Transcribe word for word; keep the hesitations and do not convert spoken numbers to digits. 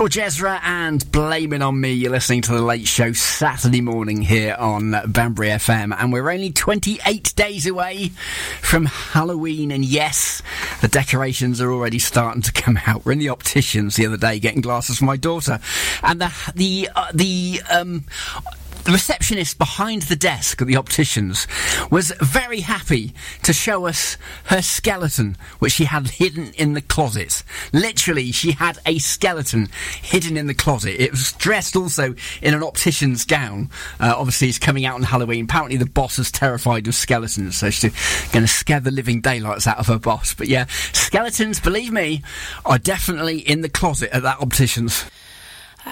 George Ezra and Blame It On Me. You're listening to The Late Show Saturday morning here on Banbury F M, and we're only twenty-eight days away from Halloween, and yes, the decorations are already starting to come out. We're in the opticians the other day getting glasses for my daughter, and the the uh, the um the receptionist behind the desk at the opticians was very happy to show us her skeleton, which she had hidden in the closet. Literally, she had a skeleton hidden in the closet. It was dressed also in an optician's gown. Uh, obviously, it's coming out on Halloween. Apparently, the boss is terrified of skeletons, so she's going to scare the living daylights out of her boss. But yeah, skeletons, believe me, are definitely in the closet at that optician's.